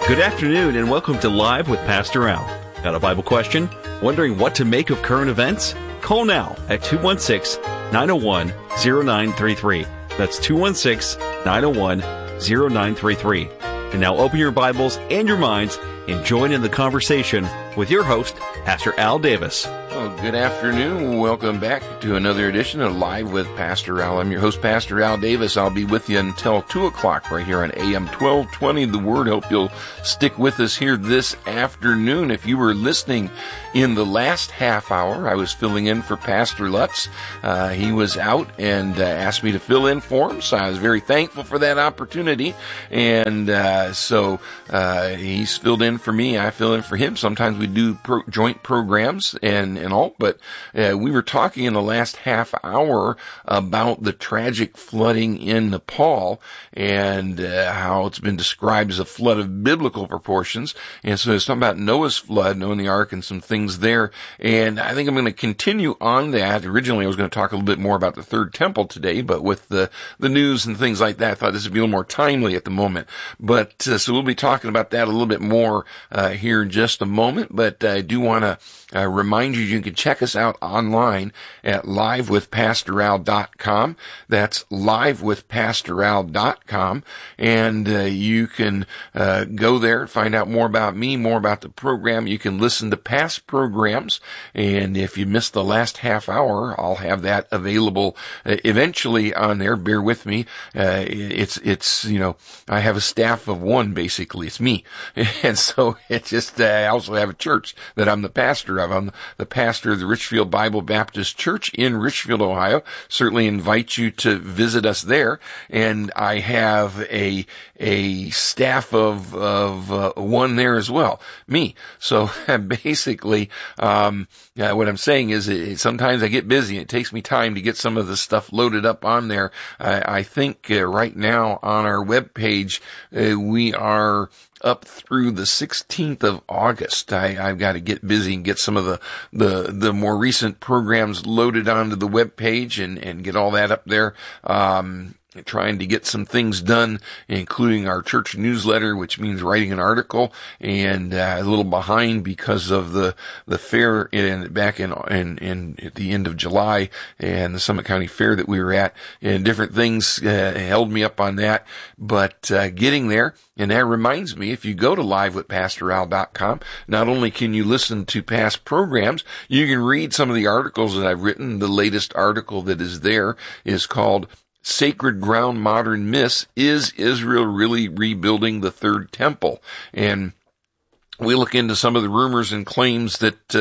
Good afternoon and welcome to Live with Pastor Al. Got a Bible question? Wondering what to make of current events? Call now at 216-901-0933. That's 216-901-0933. And now open your Bibles and your minds and join in the conversation with your host, Pastor Al Davis. Well, good afternoon. Welcome back to another edition of Live with Pastor Al. I'm your host, Pastor Al Davis. I'll be with you until 2 o'clock right here on AM 1220. The Word. Hope you'll stick with us here this afternoon. If you were listening in the last half hour, I was filling in for Pastor Lutz. He was out and asked me to fill in for him, so I was very thankful for that opportunity. And so he's filled in for me. I fill in for him. Sometimes we do joint programs and all, but we were talking in the last half hour about the tragic flooding in Nepal and how it's been described as a flood of biblical proportions. And so it's talking about Noah's flood, Noah and the ark, and some things there. And I think I'm going to continue on that. Originally, I was going to talk a little bit more about the third temple today, but with the news and things like that, I thought this would be a little more timely at the moment. But so we'll be talking about that a little bit more here in just a moment. But I do want to remind you can check us out online at livewithpastoral.com. That's livewithpastoral.com. And you can go there and find out more about me, more about the program. You can listen to past programs. And if you missed the last half hour, I'll have that available eventually on there. Bear with me. It's I have a staff of one, basically. It's me. And so I also have a church that I'm the pastor of. I'm the pastor of the Richfield Bible Baptist Church in Richfield, Ohio. Certainly invite you to visit us there. And I have a staff of one there as well, me. So basically, what I'm saying is sometimes I get busy. It takes me time to get some of the stuff loaded up on there. I think right now on our webpage, we are up through the 16th of August. I've got to get busy and get some of the more recent programs loaded onto the webpage and get all that up there. Trying to get some things done, including our church newsletter, which means writing an article, and a little behind because of the fair back in at the end of July and the Summit County Fair that we were at, and different things held me up on that. But getting there. And that reminds me, if you go to livewithpastoral.com, not only can you listen to past programs, you can read some of the articles that I've written. The latest article that is there is called Sacred Ground Modern Myths. Is Israel Really Rebuilding the Third Temple? And we look into some of the rumors and claims that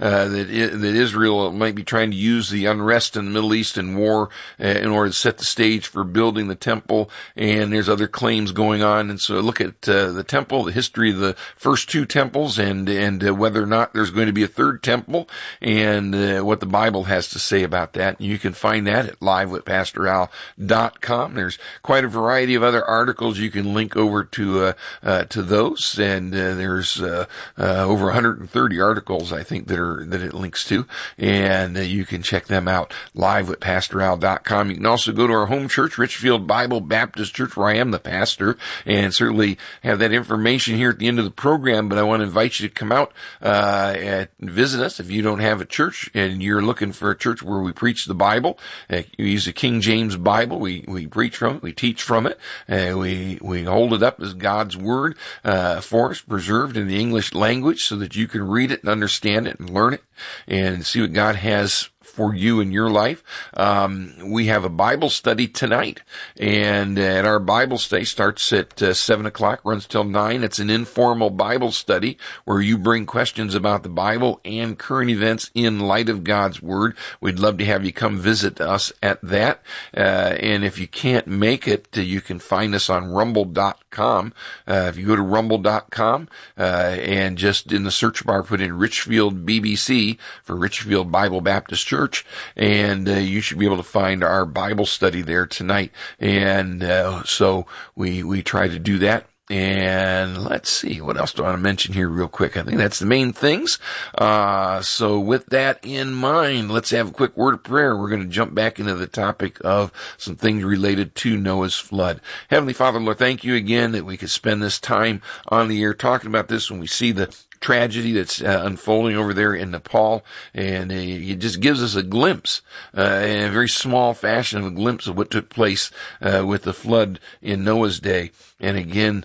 Israel might be trying to use the unrest in the Middle East and war in order to set the stage for building the temple. And there's other claims going on. And so look at the temple, the history of the first two temples, and whether or not there's going to be a third temple, and what the Bible has to say about that. And you can find that at livewithpastoral.com. There's quite a variety of other articles you can link over to those, and there's over 130 articles, I think, that it links to, and you can check them out, livewithpastoral.com. You can also go to our home church, Richfield Bible Baptist Church, where I am the pastor, and certainly have that information here at the end of the program. But I want to invite you to come out and visit us. If you don't have a church and you're looking for a church where we preach the Bible, we use the King James Bible. We preach from it, we teach from it, we hold it up as God's Word for us, preserved in the English language, so that you can read it and understand it and learn it and see what God has for you in your life. We have a Bible study tonight, and our Bible study starts at 7 o'clock, runs till 9. It's an informal Bible study where you bring questions about the Bible and current events in light of God's Word. We'd love to have you come visit us at that. And if you can't make it, you can find us on rumble.com. If you go to rumble.com and just in the search bar put in Richfield BBC for Richfield Bible Baptist Church, and you should be able to find our Bible study there tonight. And so we try to do that And let's see, what else do I want to mention here real quick? I think that's the main things. So with that in mind, let's have a quick word of prayer. We're going to jump back into the topic of some things related to Noah's flood. Heavenly Father, Lord, thank you again that we could spend this time on the air talking about this when we see the tragedy that's unfolding over there in Nepal, and it just gives us a glimpse, in a very small fashion, a glimpse of what took place with the flood in Noah's day. And again,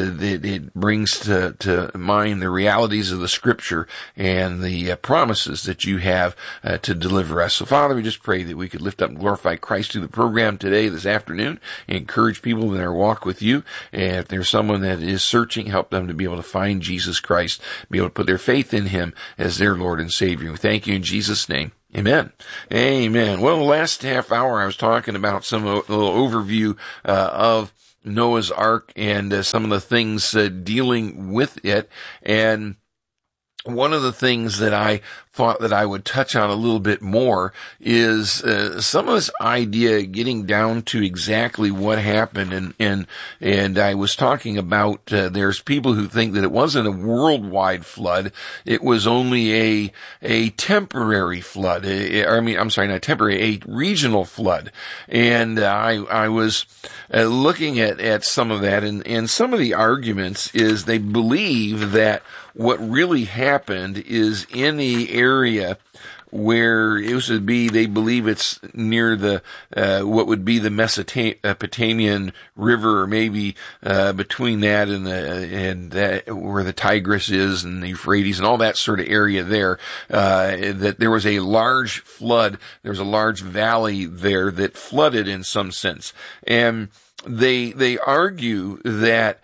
it brings to mind the realities of the Scripture and the promises that you have to deliver us. So, Father, we just pray that we could lift up and glorify Christ through the program today, this afternoon, and encourage people in their walk with you. And if there's someone that is searching, help them to be able to find Jesus Christ, be able to put their faith in Him as their Lord and Savior. We thank you in Jesus' name. Amen. Amen. Well, the last half hour I was talking about a little overview of Noah's Ark and some of the things dealing with it. And one of the things that I thought that I would touch on a little bit more is some of this idea getting down to exactly what happened. And I was talking about there's people who think that it wasn't a worldwide flood. It was only a temporary flood. Not temporary, a regional flood. And I was looking at some of that, and some of the arguments is they believe that what really happened is in the area where it was to be, they believe it's near the what would be the Mesopotamian River, or maybe between that and that where the Tigris is and the Euphrates and all that sort of area there, that there was a large flood. There was a large valley there that flooded in some sense, and they argue that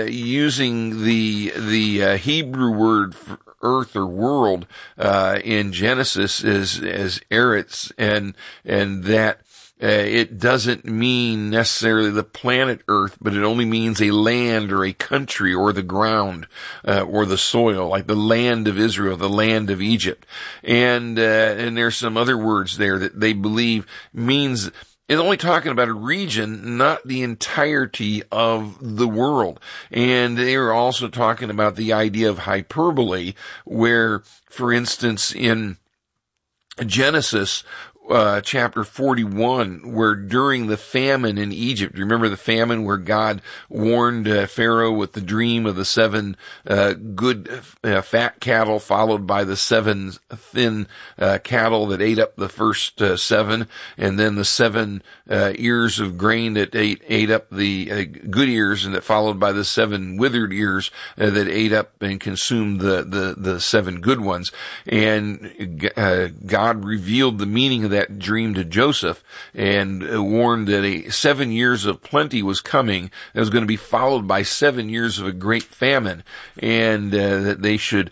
using the Hebrew word for earth or world in Genesis as Eretz, and that it doesn't mean necessarily the planet Earth, but it only means a land or a country or the ground or the soil, like the land of Israel, the land of Egypt, and there's some other words there that they believe means. It's only talking about a region, not the entirety of the world. And they are also talking about the idea of hyperbole, where, for instance, in Genesis, chapter 41, where during the famine in Egypt, remember the famine where God warned Pharaoh with the dream of the 7 good fat cattle followed by the 7 thin cattle that ate up the first 7, and then the 7 ears of grain that ate up the good ears, and that followed by the 7 withered ears that ate up and consumed the 7 good ones. And God revealed the meaning of that dream to Joseph and warned that 7 years of plenty was coming. That was going to be followed by 7 years of a great famine, and that they should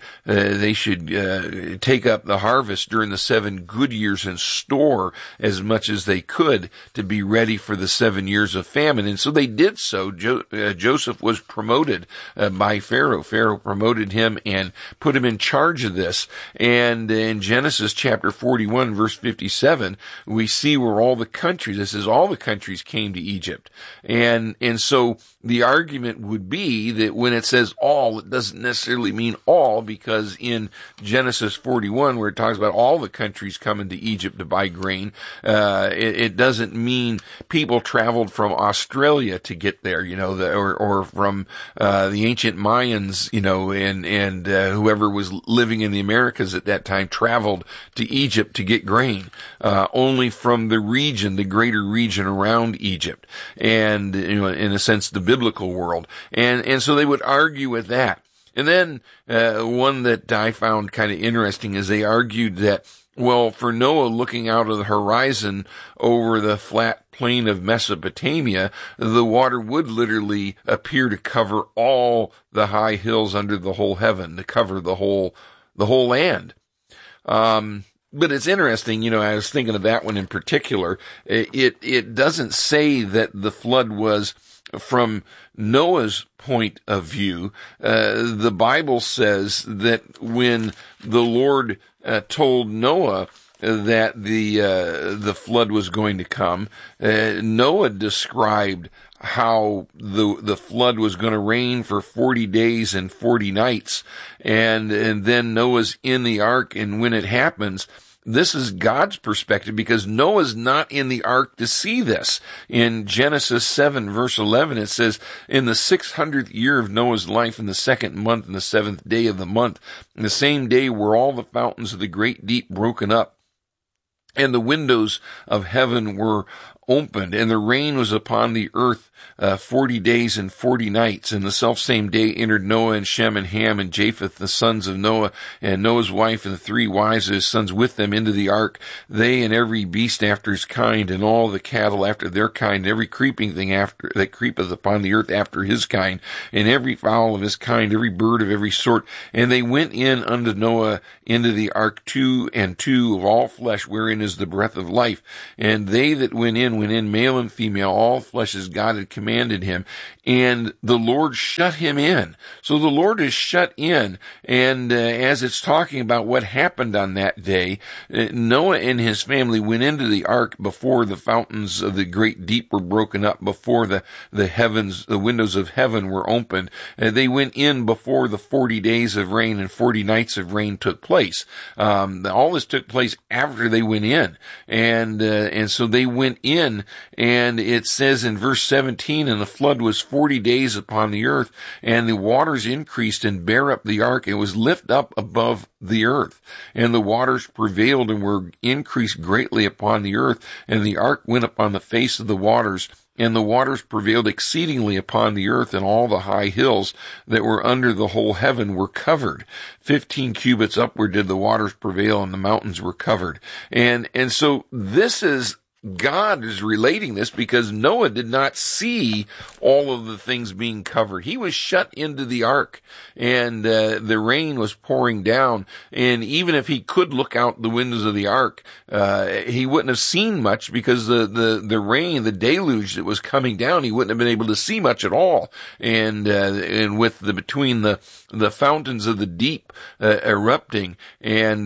take up the harvest during the 7 good years and store as much as they could to be ready for the 7 years of famine. And so they did so. Joseph was promoted by Pharaoh. Pharaoh promoted him and put him in charge of this. And in Genesis chapter 41, verse 57, we see where all the countries, this is all the countries came to Egypt. And so the argument would be that when it says all, it doesn't necessarily mean all, because in Genesis 41, where it talks about all the countries coming to Egypt to buy grain, it doesn't mean people traveled from Australia to get there, or from the ancient Mayans, and whoever was living in the Americas at that time traveled to Egypt to get grain. Only from the region, the greater region around Egypt, and in a sense the biblical world, and so they would argue with that. And then one that I found kind of interesting is they argued that, well, for Noah looking out of the horizon over the flat plain of Mesopotamia, the water would literally appear to cover all the high hills under the whole heaven, to cover the whole land. But it's interesting, I was thinking of that one in particular. It doesn't say that the flood was from Noah's point of view. The Bible says that when the Lord told Noah that the flood was going to come, Noah described how the flood was going to rain for 40 days and 40 nights, and then Noah's in the ark, and when it happens, this is God's perspective, because Noah's not in the ark to see this. In Genesis 7 verse 11, it says, in the 600th year of Noah's life, in the 2nd month, and the 7th day of the month, in the same day were all the fountains of the great deep broken up, and the windows of heaven were opened, and the rain was upon the earth 40 days and 40 nights. And the selfsame day entered Noah and Shem and Ham and Japheth, the sons of Noah, and Noah's wife and the 3 wives of his sons with them into the ark, they and every beast after his kind, and all the cattle after their kind, and every creeping thing after that creepeth upon the earth after his kind, and every fowl of his kind, every bird of every sort. And they went in unto Noah into the ark, 2 and 2 of all flesh, wherein is the breath of life. And they that went in male and female, all flesh as God had commanded him, and the Lord shut him in. So the Lord is shut in, and as it's talking about what happened on that day, Noah and his family went into the ark before the fountains of the great deep were broken up, before the heavens, the windows of heaven were opened. They went in before the 40 days of rain and 40 nights of rain took place. All this took place after they went in, and so they went in. And it says in verse 17, and the flood was 40 days upon the earth, and the waters increased and bare up the ark, and was lift up above the earth. And the waters prevailed and were increased greatly upon the earth, and the ark went upon the face of the waters. And the waters prevailed exceedingly upon the earth, and all the high hills that were under the whole heaven were covered. 15 cubits upward did the waters prevail, and the mountains were covered. And so this is, God is relating this because Noah did not see all of the things being covered. He was shut into the ark, and the rain was pouring down. And even if he could look out the windows of the ark, he wouldn't have seen much, because the rain, the deluge that was coming down, he wouldn't have been able to see much at all. And with between the fountains of the deep erupting, and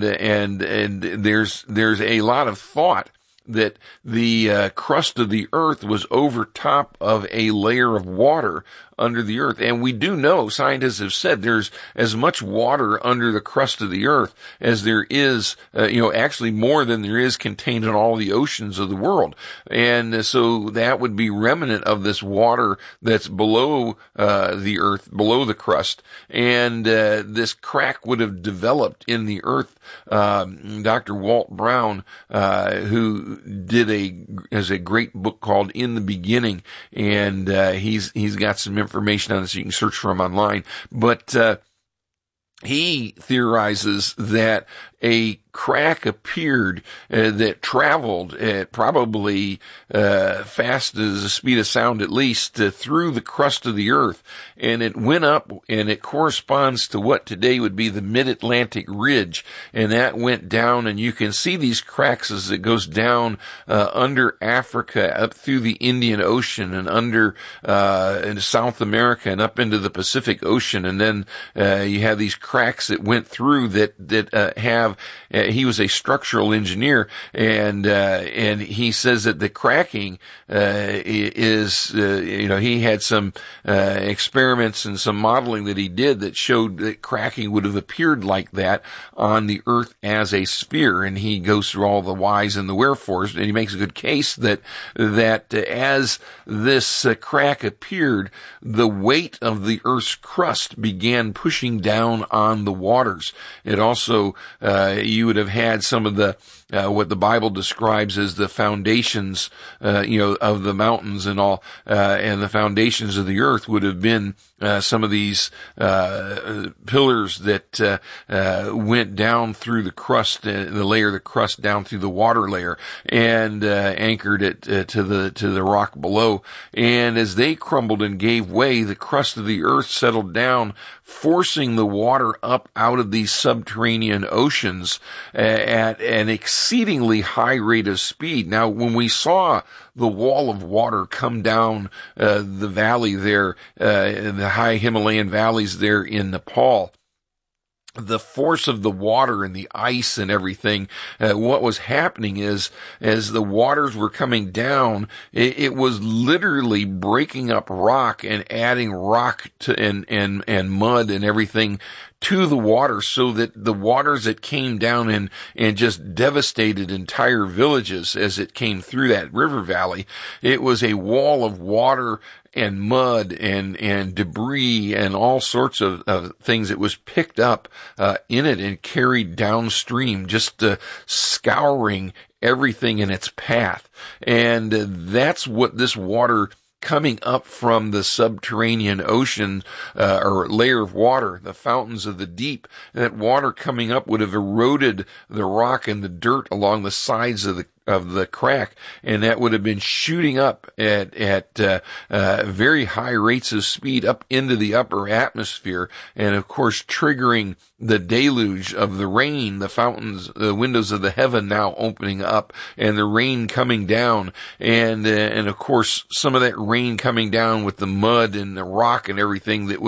there's a lot of thought that the crust of the earth was over top of a layer of water under the earth. And we do know, scientists have said, there's as much water under the crust of the earth as there is, actually more than there is contained in all the oceans of the world. And so that would be remnant of this water that's below the earth, below the crust. And this crack would have developed in the earth. Dr. Walt Brown, who has a great book called In the Beginning, and he's got some information on this. You can search for him online, but he theorizes that a crack appeared that traveled at probably fast as the speed of sound, at least through the crust of the earth, and it went up, and it corresponds to what today would be the Mid-Atlantic Ridge, and that went down, and you can see these cracks as it goes down under Africa, up through the Indian Ocean, and under into South America, and up into the Pacific Ocean, and then you have these cracks that went through that have. He was a structural engineer, and he says that the cracking is, he had some experiments and some modeling that he did that showed that cracking would have appeared like that on the earth as a sphere. And he goes through all the whys and the wherefores, and he makes a good case that as this crack appeared, the weight of the earth's crust began pushing down on the waters. It also, you would have had some of the what the Bible describes as the foundations, of the mountains and all, and the foundations of the earth would have been some of these pillars that went down through the crust, the layer of the crust down through the water layer, and anchored it to the rock below. And as they crumbled and gave way, the crust of the earth settled down, forcing the water up out of these subterranean oceans at an exceedingly high rate of speed. Now, when we saw the wall of water come down the valley there, the high Himalayan valleys there in Nepal, the force of the water and the ice and everything, what was happening is, as the waters were coming down, it was literally breaking up rock and adding rock to, and mud and everything to the water, so that the waters that came down and just devastated entire villages as it came through that river valley, it was a wall of water and mud and debris and all sorts of things that was picked up in it and carried downstream, just scouring everything in its path. And that's what this water coming up from the subterranean ocean, or layer of water, the fountains of the deep, that water coming up would have eroded the rock and the dirt along the sides of the crack, and that would have been shooting up at very high rates of speed up into the upper atmosphere, and of course triggering the deluge of the rain, the fountains, the windows of the heaven now opening up, and the rain coming down, and of course some of that rain coming down with the mud and the rock and everything that